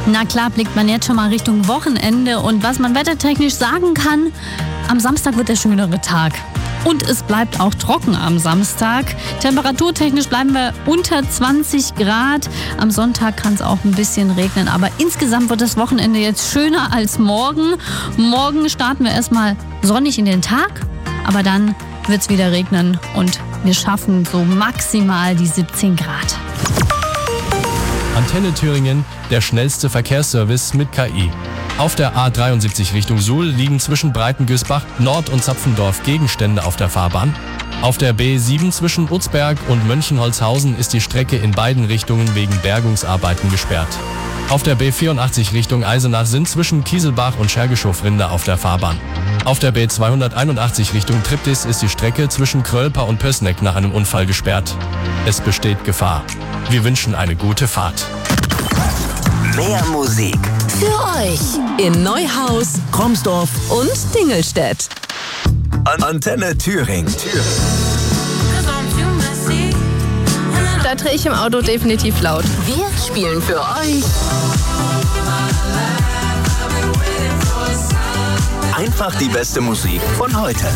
Na klar, blickt man jetzt schon mal Richtung Wochenende und was man wettertechnisch sagen kann, am Samstag wird der schönere Tag. Und es bleibt auch trocken am Samstag. Temperaturtechnisch bleiben wir unter 20 Grad. Am Sonntag kann es auch ein bisschen regnen, aber insgesamt wird das Wochenende jetzt schöner als morgen. Morgen starten wir erstmal sonnig in den Tag, aber dann wird es wieder regnen und wir schaffen so maximal die 17 Grad. Antenne Thüringen, der schnellste Verkehrsservice mit KI. Auf der A73 Richtung Suhl liegen zwischen Breitengüßbach, Nord- und Zapfendorf Gegenstände auf der Fahrbahn. Auf der B7 zwischen Utzberg und Mönchenholzhausen ist die Strecke in beiden Richtungen wegen Bergungsarbeiten gesperrt. Auf der B84 Richtung Eisenach sind zwischen Kieselbach und Schergeschow-Rinde auf der Fahrbahn. Auf der B281 Richtung Triptis ist die Strecke zwischen Krölper und Pößneck nach einem Unfall gesperrt. Es besteht Gefahr. Wir wünschen eine gute Fahrt. Mehr Musik für euch in Neuhaus, Kromsdorf und Dingelstedt. Antenne Thüringen. Da drehe ich im Auto definitiv laut. Wir spielen für euch Einfach die beste Musik von heute.